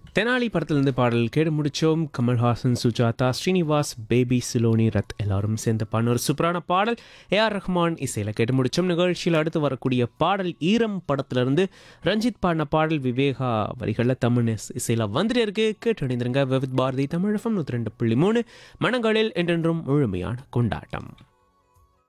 தெனாலி படத்திலிருந்து பாடல் கேட்டு முடிச்சோம். கமல்ஹாசன், சுஜாதா, ஸ்ரீனிவாஸ், பேபி, சிலோனி, ரத் எல்லாரும் சேர்ந்து பாடின ஒரு சூப்பரான பாடல். ஏஆர் ரஹ்மான் இசையில் கேட்டு முடிச்சோம். நிகழ்ச்சியில் அடுத்து வரக்கூடிய பாடல் ஈரம் படத்திலிருந்து ரஞ்சித் பாடின பாடல் விவேகா வரிகளில் தமிழ் இசையில் வந்துட்டே இருக்கு. கேட்டு அணிந்திருங்க. விவித் பாரதி தமிழ் FM 102.3 மனங்களில் என்றென்றும் முழுமையான கொண்டாட்டம்.